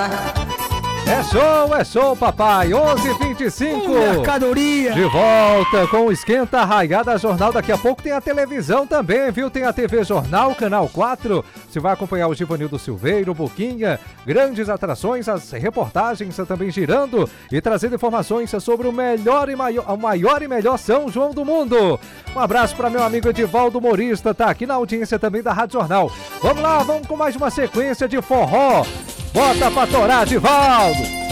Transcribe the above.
tá? É show, papai. 11h25. Mercadoria. De volta com o Esquenta Arraiada Jornal. Daqui a pouco tem a televisão também, viu? Tem a TV Jornal, Canal 4. Você vai acompanhar o Givanildo Silveiro, Boquinha, grandes atrações, as reportagens também girando e trazendo informações sobre o maior e melhor São João do mundo. Um abraço para meu amigo Edivaldo Morista, tá aqui na audiência também da Rádio Jornal. Vamos lá, vamos com mais uma sequência de forró. Bota pra torar, Edivaldo!